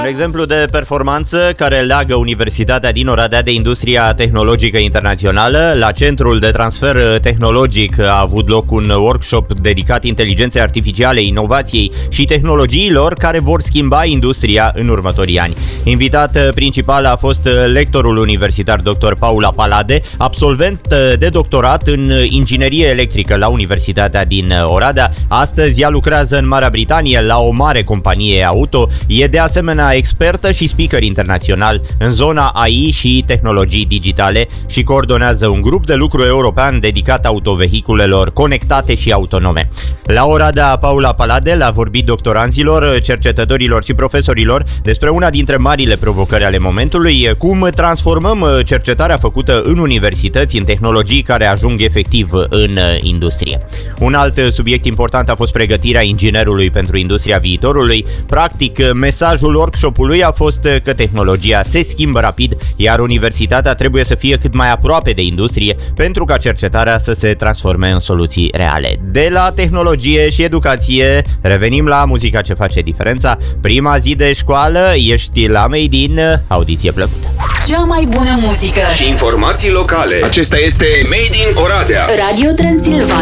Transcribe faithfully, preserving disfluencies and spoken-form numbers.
Un exemplu de performanță care leagă Universitatea din Oradea de industria tehnologică internațională. La Centrul de Transfer Tehnologic a avut loc un workshop dedicat inteligenței artificiale, inovației și tehnologiilor care vor schimba industria în următorii ani. Invitat principal a fost lectorul universitar doctor Paula Palade, absolvent de doctorat în inginerie electrică la Universitatea din Oradea. Astăzi ea lucrează în Marea Britanie la o mare companie auto. E de asemenea expertă și speaker internațional în zona A I și tehnologii digitale și coordonează un grup de lucru european dedicat autovehiculelor conectate și autonome. La Oradea, Paula Palade le-a vorbit doctoranților, cercetătorilor și profesorilor despre una dintre marile provocări ale momentului, cum transformăm cercetarea făcută în universități în tehnologii care ajung efectiv în industrie. Un alt subiect important a fost pregătirea inginerului pentru industria viitorului. Practic, mesajul workshopului a fost că tehnologia se schimbă rapid, iar universitatea trebuie să fie cât mai aproape de industrie pentru ca cercetarea să se transforme în soluții reale. De la tehnologie și educație, revenim la muzica ce face diferența. Prima zi de școală, ești la Made in, audiție plăcută. Cea mai bună muzică și informații locale. Acesta este Made in Oradea. Radio Transilvania.